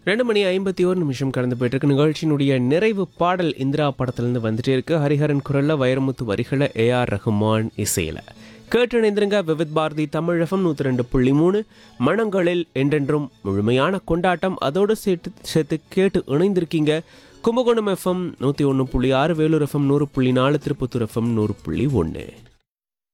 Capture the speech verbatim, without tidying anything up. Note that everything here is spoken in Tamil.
ரெண்டு மணி ஐம்பத்தி ஒரு நிமிஷம் கடந்து போயிட்டு இருக்கு. நிகழ்ச்சியினுடைய நிறைவு பாடல் இந்திரா படத்திலிருந்து வந்துட்டே இருக்கு. ஹரிஹரன் குரல்ல, வைரமுத்து வரிகளை, ஏ ஆர் ரஹ்மான் இசையில. கேட்டு இணைந்திருங்க விவித் பாரதி தமிழ் எஃப்எம் நூற்றி ரெண்டு புள்ளி மூணு. மனங்களில் என்றென்றும் முழுமையான கொண்டாட்டம். அதோடு சேர்த்து சேர்த்து கேட்டு இணைந்திருக்கீங்க கும்பகோணம் எஃப்எம் நூற்றி ஒன்று புள்ளி ஆறு, வேலூர் எஃப்எம் நூறு புள்ளி நாலு, திருப்பத்தூர் எஃப்எம் நூறு புள்ளி ஒன்று.